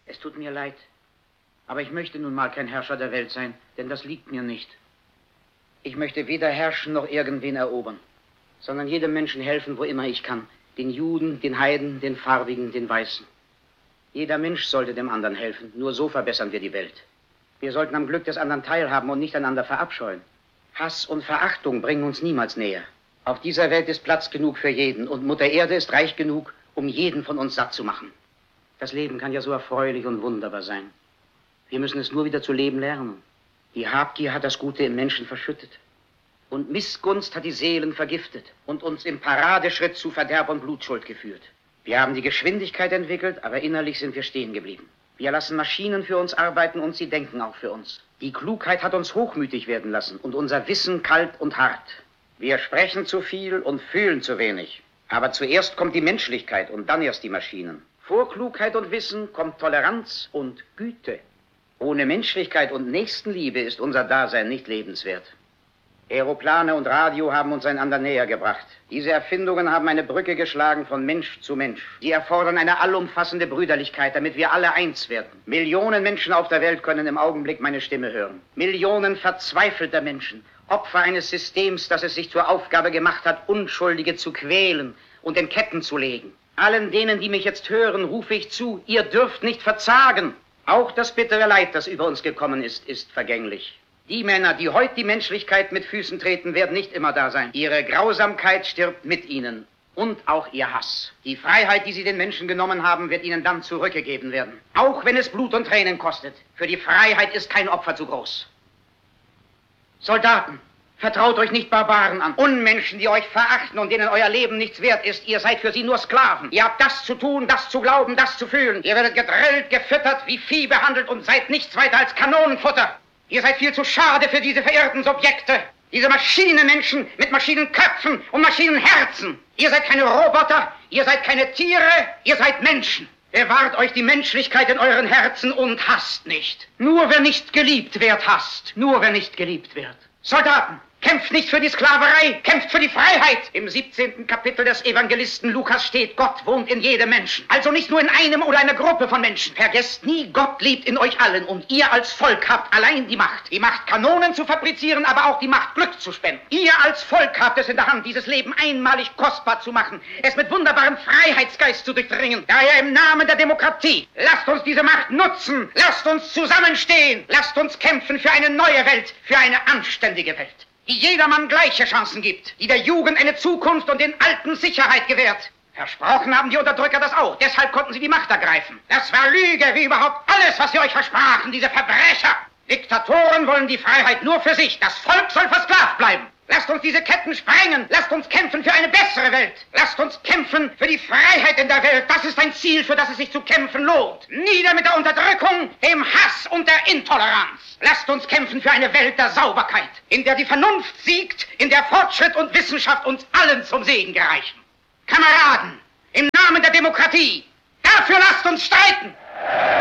Es tut mir leid, aber ich möchte nun mal kein Herrscher der Welt sein, denn das liegt mir nicht. Ich möchte weder herrschen noch irgendwen erobern, sondern jedem Menschen helfen, wo immer ich kann. Den Juden, den Heiden, den Farbigen, den Weißen. Jeder Mensch sollte dem anderen helfen. Nur so verbessern wir die Welt. Wir sollten am Glück des anderen teilhaben und nicht einander verabscheuen. Hass und Verachtung bringen uns niemals näher. Auf dieser Welt ist Platz genug für jeden und Mutter Erde ist reich genug, um jeden von uns satt zu machen. Das Leben kann ja so erfreulich und wunderbar sein. Wir müssen es nur wieder zu leben lernen. Die Habgier hat das Gute im Menschen verschüttet. Und Missgunst hat die Seelen vergiftet und uns im Paradeschritt zu Verderb und Blutschuld geführt. Wir haben die Geschwindigkeit entwickelt, aber innerlich sind wir stehen geblieben. Wir lassen Maschinen für uns arbeiten und sie denken auch für uns. Die Klugheit hat uns hochmütig werden lassen und unser Wissen kalt und hart. Wir sprechen zu viel und fühlen zu wenig. Aber zuerst kommt die Menschlichkeit und dann erst die Maschinen. Vor Klugheit und Wissen kommt Toleranz und Güte. Ohne Menschlichkeit und Nächstenliebe ist unser Dasein nicht lebenswert. Aeroplane und Radio haben uns einander näher gebracht. Diese Erfindungen haben eine Brücke geschlagen von Mensch zu Mensch. Sie erfordern eine allumfassende Brüderlichkeit, damit wir alle eins werden. Millionen Menschen auf der Welt können im Augenblick meine Stimme hören. Millionen verzweifelter Menschen, Opfer eines Systems, das es sich zur Aufgabe gemacht hat, Unschuldige zu quälen und in Ketten zu legen. Allen denen, die mich jetzt hören, rufe ich zu, ihr dürft nicht verzagen. Auch das bittere Leid, das über uns gekommen ist vergänglich. Die Männer, die heute die Menschlichkeit mit Füßen treten, werden nicht immer da sein. Ihre Grausamkeit stirbt mit ihnen. Und auch ihr Hass. Die Freiheit, die sie den Menschen genommen haben, wird ihnen dann zurückgegeben werden. Auch wenn es Blut und Tränen kostet. Für die Freiheit ist kein Opfer zu groß. Soldaten, vertraut euch nicht Barbaren an. Unmenschen, die euch verachten und denen euer Leben nichts wert ist. Ihr seid für sie nur Sklaven. Ihr habt das zu tun, das zu glauben, das zu fühlen. Ihr werdet gedrillt, gefüttert, wie Vieh behandelt und seid nichts weiter als Kanonenfutter. Ihr seid viel zu schade für diese verirrten Subjekte. Diese Maschinenmenschen mit Maschinenköpfen und Maschinenherzen. Ihr seid keine Roboter, ihr seid keine Tiere, ihr seid Menschen. Bewahrt euch die Menschlichkeit in euren Herzen und hasst nicht. Nur wer nicht geliebt wird, hasst. Nur wer nicht geliebt wird. Soldaten, kämpft nicht für die Sklaverei, kämpft für die Freiheit. Im 17. Kapitel des Evangelisten Lukas steht, Gott wohnt in jedem Menschen. Also nicht nur in einem oder einer Gruppe von Menschen. Vergesst nie, Gott lebt in euch allen und ihr als Volk habt allein die Macht. Die Macht, Kanonen zu fabrizieren, aber auch die Macht, Glück zu spenden. Ihr als Volk habt es in der Hand, dieses Leben einmalig kostbar zu machen, es mit wunderbarem Freiheitsgeist zu durchdringen. Daher im Namen der Demokratie, lasst uns diese Macht nutzen, lasst uns zusammenstehen, lasst uns kämpfen für eine neue Welt, für eine anständige Welt, die jedermann gleiche Chancen gibt, die der Jugend eine Zukunft und den Alten Sicherheit gewährt. Versprochen haben die Unterdrücker das auch, deshalb konnten sie die Macht ergreifen. Das war Lüge, wie überhaupt alles, was sie euch versprachen, diese Verbrecher. Diktatoren wollen die Freiheit nur für sich, das Volk soll versklavt bleiben. Lasst uns diese Ketten sprengen, lasst uns kämpfen für eine bessere Welt. Lasst uns kämpfen für die Freiheit in der Welt, das ist ein Ziel, für das es sich zu kämpfen lohnt. Nieder mit der Unterdrückung, dem Hass und der Intoleranz. Lasst uns kämpfen für eine Welt der Sauberkeit, in der die Vernunft siegt, in der Fortschritt und Wissenschaft uns allen zum Segen gereichen. Kameraden, im Namen der Demokratie, dafür lasst uns streiten!